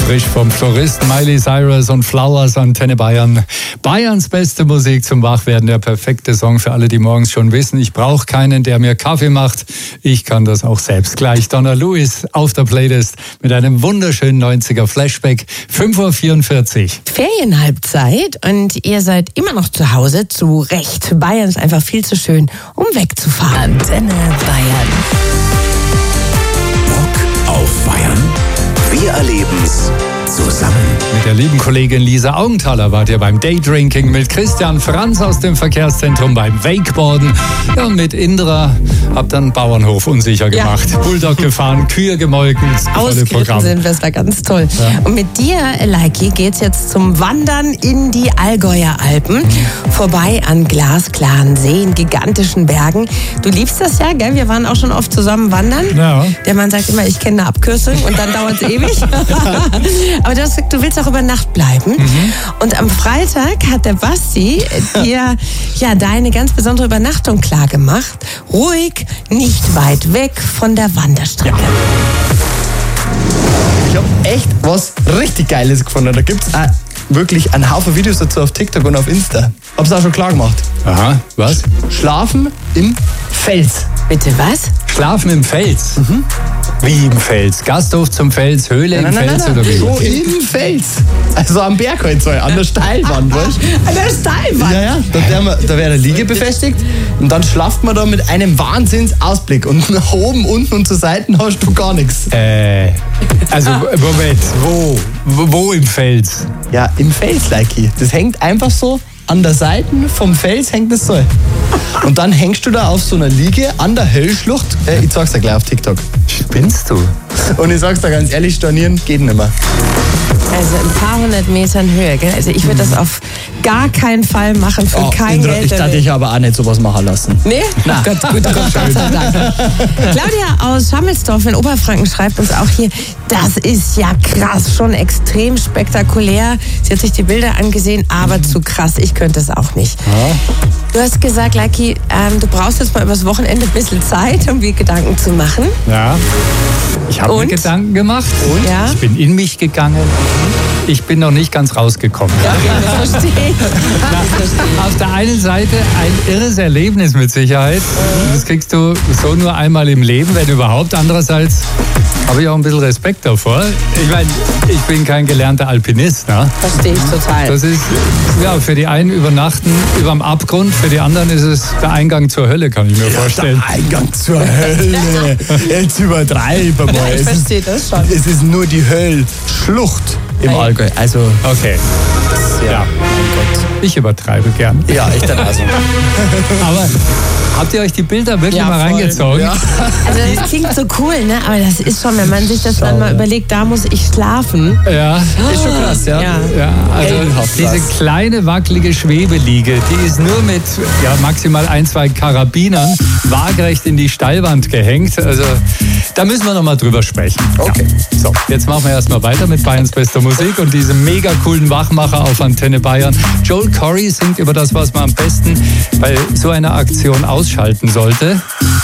Frisch vom Floristen Miley Cyrus und Flowers, Antenne Bayern. Bayerns beste Musik zum Wachwerden. Der perfekte Song für alle, die morgens schon wissen, ich brauche keinen, der mir Kaffee macht. Ich kann das auch selbst. Gleich Donna Lewis auf der Playlist mit einem wunderschönen 90er Flashback. 5:44 Uhr. Ferienhalbzeit und ihr seid immer noch zu Hause. Zu Recht. Bayern ist einfach viel zu schön, um wegzufahren. Antenne Bayern. Bock auf Bayern? Wir erleben's zusammen. Mit der lieben Kollegin Lisa Augenthaler wart ihr beim Daydrinking, mit Christian Franz aus dem Verkehrszentrum beim Wakeboarden. Ja, und mit Indra habt dann Bauernhof unsicher gemacht. Ja. Bulldog gefahren, Kühe gemolken. Ausgeritten sind wir, das war ganz toll. Ja. Und mit dir, Leiki, geht's jetzt zum Wandern in die Allgäuer Alpen. Vorbei an glasklaren Seen, gigantischen Bergen. Du liebst das ja, gell? Wir waren auch schon oft zusammen wandern. Ja. Der Mann sagt immer, ich kenne eine Abkürzung und dann dauert es ewig. Aber du hast gesagt, du willst auch über Nacht bleiben. Und am Freitag hat der Basti dir deine ganz besondere Übernachtung klar gemacht. Ruhig, nicht weit weg von der Wanderstrecke. Ja. Ich habe echt was richtig Geiles gefunden. Da gibt es wirklich einen Haufen Videos dazu auf TikTok und auf Insta. Hab's auch schon klar gemacht. Aha, was? Schlafen im Fels. Bitte was? Schlafen im Fels? Wie im Fels? Gasthof zum Fels, Höhle im Fels oder wie? So im Fels. Also am Berg halt so, an der Steilwand, weißt du? An der Steilwand? Ja, da wäre eine Liege befestigt und dann schlaft man da mit einem Wahnsinnsausblick und nach oben, unten und zur Seiten hast du gar nichts. Also Moment, wo im Fels? Ja, im Fels, Leiki. Das hängt einfach so an der Seite vom Fels hängt das so. Und dann hängst du da auf so einer Liege an der Höllschlucht. Ich zeig's dir gleich auf TikTok. Spinnst du? Und ich sag's dir ganz ehrlich, stornieren geht nicht mehr. Also ein paar hundert Metern Höhe, gell? Also ich würde das auf gar keinen Fall machen für kein Geld. Ich dachte, ich aber auch nicht sowas machen lassen. Nee? Na. Gott sei Dank. Claudia aus Schammelsdorf in Oberfranken schreibt uns auch hier, das ist ja krass, schon extrem spektakulär. Sie hat sich die Bilder angesehen, aber zu krass, ich könnte es auch nicht. Ja. Du hast gesagt, Leiki, du brauchst jetzt mal übers Wochenende ein bisschen Zeit, um dir Gedanken zu machen. Ja. Ich habe mir Gedanken gemacht. Und? Ja. Ich bin in mich gegangen. Ich bin noch nicht ganz rausgekommen. Ja, das verstehe ich. Auf der einen Seite ein irres Erlebnis mit Sicherheit. Das kriegst du so nur einmal im Leben, wenn überhaupt. Andererseits habe ich auch ein bisschen Respekt davor. Ich meine, ich bin kein gelernter Alpinist. Ne? Verstehe ich total. Das ist für die einen übernachten überm Abgrund, für die anderen ist es der Eingang zur Hölle, kann ich mir vorstellen. Der Eingang zur Hölle. Jetzt übertreiben wir mal. Ich verstehe das schon. Es ist nur die Höllschlucht im Allgäu. Also, okay. Ja. Mein Gott. Ich übertreibe gern. Ja, ich dann also. Aber habt ihr euch die Bilder wirklich mal reingezogen? Ja. Also das klingt so cool, ne? Aber das ist schon, wenn man sich das dann mal überlegt, da muss ich schlafen. Ja. Ist schon krass, ja. Also diese kleine wackelige Schwebeliege, die ist nur mit maximal 1-2 Karabinern waagerecht in die Steilwand gehängt. Also da müssen wir noch mal drüber sprechen. Okay. Ja. So, jetzt machen wir erstmal weiter mit Bayerns bester Musik und diesem mega coolen Wachmacher auf Antenne Bayern. Joel Corry singt über das, was man am besten bei so einer Aktion ausschalten sollte.